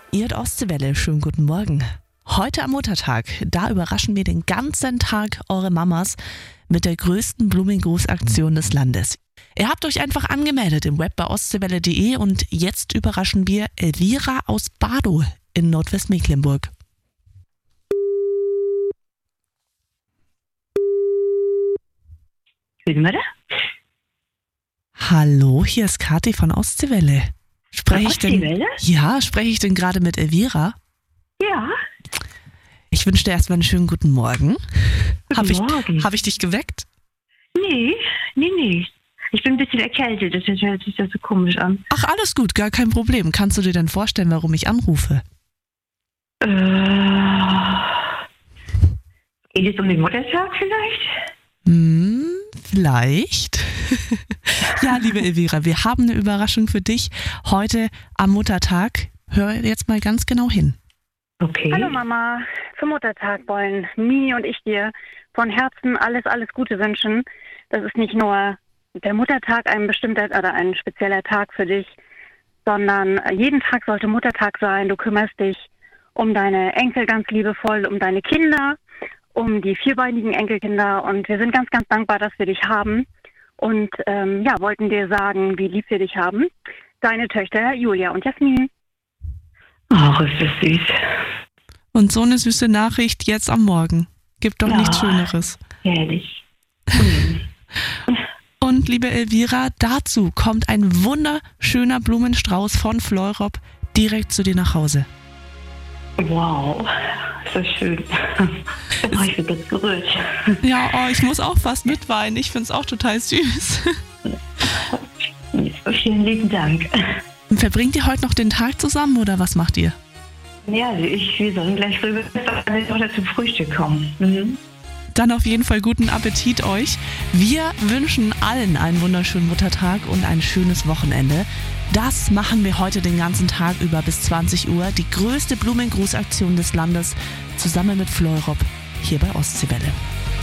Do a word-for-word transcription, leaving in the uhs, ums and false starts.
Ihr hört Ostseewelle, schönen guten Morgen. Heute am Muttertag, da überraschen wir den ganzen Tag eure Mamas mit der größten Blumengrußaktion des Landes. Ihr habt euch einfach angemeldet im Web bei ostseewelle punkt de und jetzt überraschen wir Elvira aus Badow in Nordwestmecklenburg. Hallo, hier ist Kathi von Ostseewelle. Spreche ich denn? Ja, spreche ich denn gerade mit Elvira? Ja. Ich wünsche dir erstmal einen schönen guten Morgen. Guten Hab ich, Morgen. Habe ich dich geweckt? Nee, nee, nee. Ich bin ein bisschen erkältet, das hört sich ja so komisch an. Ach, alles gut, gar kein Problem. Kannst du dir denn vorstellen, warum ich anrufe? Äh, geht es um den Muttertag vielleicht? Hm, vielleicht. Ja, liebe Elvira, wir haben eine Überraschung für dich heute am Muttertag. Hör jetzt mal ganz genau hin. Okay. Hallo Mama, zum Muttertag wollen Mini und ich dir von Herzen alles, alles Gute wünschen. Das ist nicht nur der Muttertag ein bestimmter oder ein spezieller Tag für dich, sondern jeden Tag sollte Muttertag sein. Du kümmerst dich um deine Enkel ganz liebevoll, um deine Kinder, um die vierbeinigen Enkelkinder und wir sind ganz, ganz dankbar, dass wir dich haben und ähm, ja, wollten dir sagen, wie lieb wir dich haben. Deine Töchter Julia und Jasmin. Ach, ist das süß. Und so eine süße Nachricht jetzt am Morgen. Gibt doch Ja. nichts Schöneres. Herrlich. Und liebe Elvira, dazu kommt ein wunderschöner Blumenstrauß von Fleurop direkt zu dir nach Hause. Wow, ist das schön. Oh, ich bin ganz gerührt. Ja, oh, ich muss auch fast mitweinen. Ich finde es auch total süß. Vielen lieben Dank. Verbringt ihr heute noch den Tag zusammen oder was macht ihr? Ja, ich, wir sollen gleich rüber oder zum Frühstück kommen. Mhm. Dann auf jeden Fall guten Appetit euch. Wir wünschen allen einen wunderschönen Muttertag und ein schönes Wochenende. Das machen wir heute den ganzen Tag über bis zwanzig Uhr. Die größte Blumengrußaktion des Landes zusammen mit Fleurop hier bei Ostseewelle.